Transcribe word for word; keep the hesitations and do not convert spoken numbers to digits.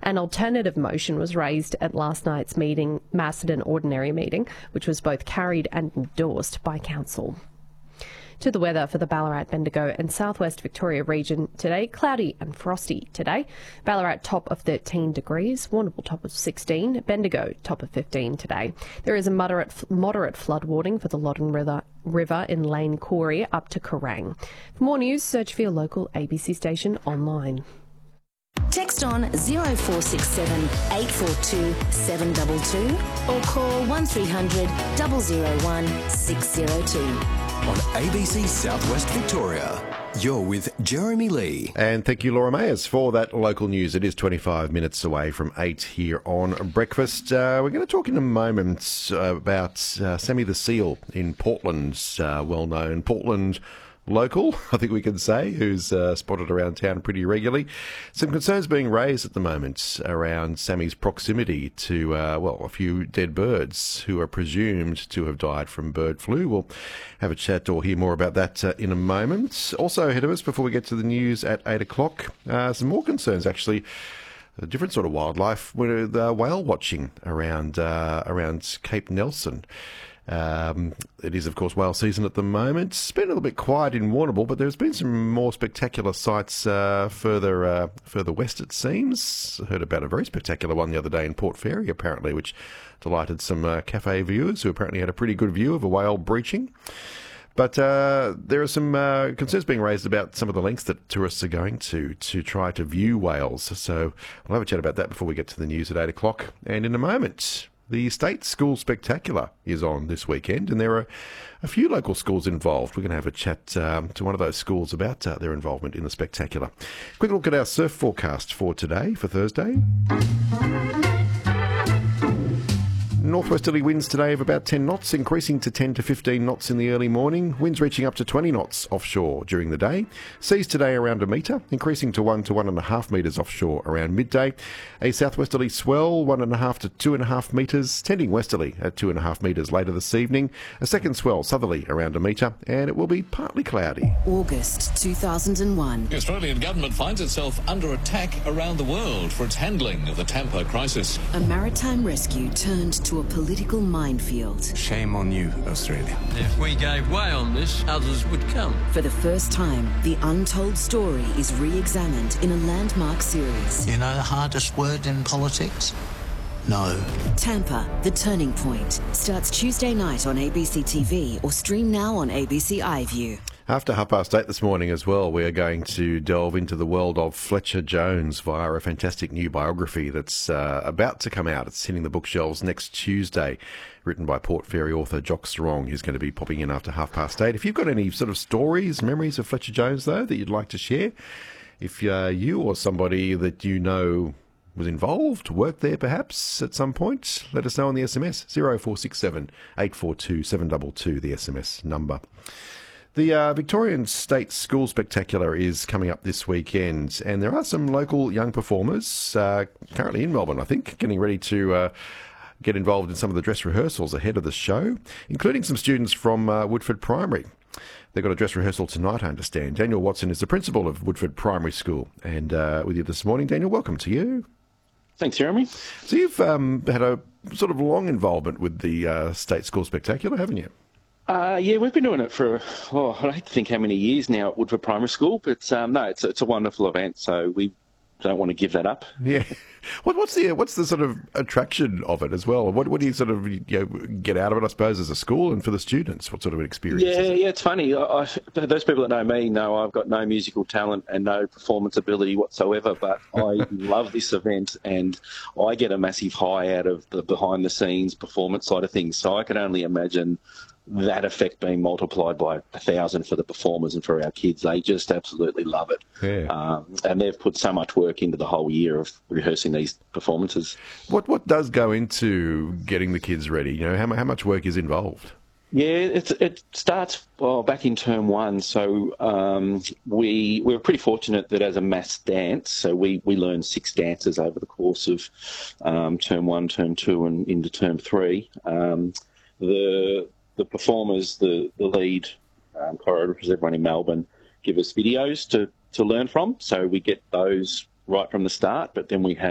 An alternative motion was raised at last night's meeting, Macedon Ordinary meeting, which was both carried and endorsed by Council. To the weather for the Ballarat, Bendigo and southwest Victoria region today, cloudy and frosty today. Ballarat top of thirteen degrees, Warrnambool top of sixteen, Bendigo top of fifteen today. There is a moderate moderate flood warning for the Loddon River, river in Lane Quarry up to Kerrang. For more news, search for your local A B C station online. Text on zero four six seven eight four two seven two two or call one three hundred zero zero one six zero two. On A B C Southwest Victoria, you're with Jeremy Lee. And thank you, Laura Mayers, for that local news. It is twenty-five minutes away from eight here on Breakfast. Uh, we're going to talk in a moment uh, about uh, Sammy the Seal in Portland, uh, well-known Portland local, I think we can say, who's uh, spotted around town pretty regularly. Some concerns being raised at the moment around Sammy's proximity to, uh, well, a few dead birds who are presumed to have died from bird flu. We'll have a chat or hear more about that uh, in a moment. Also ahead of us, before we get to the news at eight o'clock, uh, some more concerns actually. A different sort of wildlife with uh, whale watching around uh, around Cape Nelson. Um, it is, of course, whale season at the moment. It's been a little bit quiet in Warrnambool, but there's been some more spectacular sights uh, further uh, further west, it seems. I heard about a very spectacular one the other day in Port Fairy, apparently, which delighted some uh, cafe viewers who apparently had a pretty good view of a whale breaching. But uh, there are some uh, concerns being raised about some of the lengths that tourists are going to to try to view whales. So we'll have a chat about that before we get to the news at eight o'clock. And in a moment, the State School Spectacular is on this weekend, and there are a few local schools involved. We're going to have a chat um, to one of those schools about uh, their involvement in the Spectacular. Quick look at our surf forecast for today, for Thursday. Northwesterly winds today of about ten knots, increasing to ten to fifteen knots in the early morning. Winds reaching up to twenty knots offshore during the day. Seas today around a metre, increasing to one to one and a half metres offshore around midday. A southwesterly swell, one and a half to two and a half metres, tending westerly at two and a half metres later this evening. A second swell southerly around a metre, and it will be partly cloudy. August two thousand one. The Australian government finds itself under attack around the world for its handling of the Tampa crisis. A maritime rescue turned to a political minefield. Shame on you, Australia. If we gave way on this, others would come. For the first time, the untold story is re-examined in a landmark series. You know the hardest word in politics? No. Tampa, The Turning Point, starts Tuesday night on A B C T V or stream now on A B C iView. After half past eight this morning as well, we are going to delve into the world of Fletcher Jones via a fantastic new biography that's uh, about to come out. It's hitting the bookshelves next Tuesday, written by Port Fairy author Jock Strong, who's going to be popping in after half past eight. If you've got any sort of stories, memories of Fletcher Jones, though, that you'd like to share, if uh, you or somebody that you know was involved, worked there perhaps at some point, let us know on the S M S, zero four six seven eight four two seven two two, the S M S number. The uh, Victorian State School Spectacular is coming up this weekend, and there are some local young performers uh, currently in Melbourne, I think, getting ready to uh, get involved in some of the dress rehearsals ahead of the show, including some students from uh, Woodford Primary. They've got a dress rehearsal tonight, I understand. Daniel Watson is the principal of Woodford Primary School, and uh, with you this morning. Daniel, welcome to you. Thanks, Jeremy. So you've um, had a sort of long involvement with the uh, State School Spectacular, haven't you? Uh, yeah, we've been doing it for, oh, I don't think how many years now at Woodford Primary School, but um, no, it's, it's a wonderful event, so we don't want to give that up. Yeah. What, what's the what's the sort of attraction of it as well? What what do you sort of you know, get out of it, I suppose, as a school and for the students? What sort of an experience Yeah, is it? yeah, it's funny. I, I, those people that know me know I've got no musical talent and no performance ability whatsoever, but I love this event and I get a massive high out of the behind-the-scenes performance side of things, so I can only imagine that effect being multiplied by a thousand for the performers and for our kids. They just absolutely love it. Yeah. Um, and they've put so much work into the whole year of rehearsing these performances. What what does go into getting the kids ready? You know, how, how much work is involved? Yeah, it's, it starts well back in term one. So um, we, we were pretty fortunate that as a mass dance, so we, we learned six dances over the course of um, term one, term two and into term three. Um, the The performers, the, the lead um, choreographers, everyone in Melbourne, give us videos to, to learn from. So we get those right from the start, but then we have